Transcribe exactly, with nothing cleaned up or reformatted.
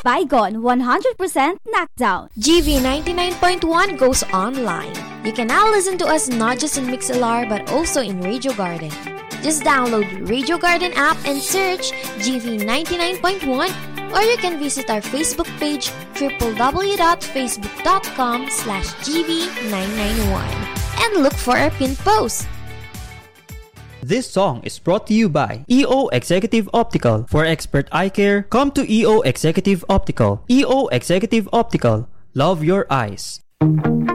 Bygone one hundred percent knockdown. G V ninety-nine point one goes online. You can now listen to us not just in Mixlr but also in Radio Garden. Just download Radio Garden app and search G V ninety-nine point one, or you can visit our Facebook page w w w dot facebook dot com slash G V nine ninety-one and look for our pinned post. This song is brought to you by E O Executive Optical. For expert eye care, come to E O Executive Optical. E O Executive Optical. Love your eyes.